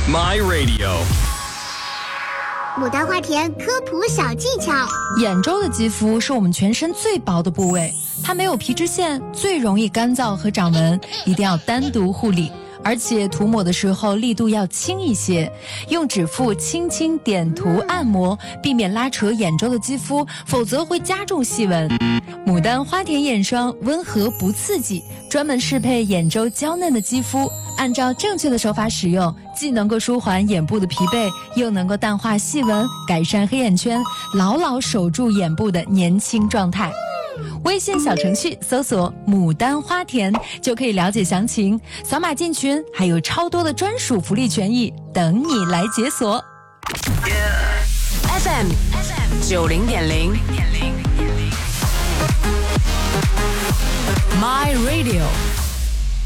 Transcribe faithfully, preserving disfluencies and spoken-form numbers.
My Radio。 牡丹花田科普小技巧： 眼周的肌肤是我们全身最薄的部位，它没有皮脂腺，最容易干燥和长纹，一定要单独护理。而且涂抹的时候力度要轻一些，用指腹轻轻点涂按摩，避免拉扯眼周的肌肤，否则会加重细纹。牡丹花田眼霜温和不刺激，专门适配眼周娇嫩的肌肤，按照正确的手法使用，既能够舒缓眼部的疲惫，又能够淡化细纹，改善黑眼圈，牢牢守住眼部的年轻状态。微信小程序搜索牡丹花田就可以了解详情，扫码进群还有超多的专属福利权益等你来解锁。 F M 九零点零 My Radio。